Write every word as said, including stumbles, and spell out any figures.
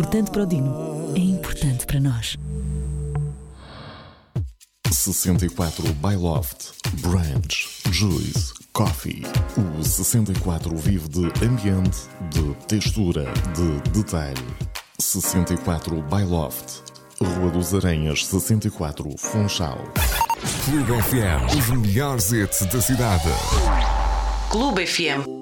Importante para o Dino, é importante para nós. sessenta e quatro by Loft, Branch, Juice, Coffee. O sessenta e quatro vive de ambiente, de textura, de detalhe. sessenta e quatro by Loft, Rua dos Aranhas, sessenta e quatro, Funchal. Clube F M, os melhores hits da cidade. Clube F M.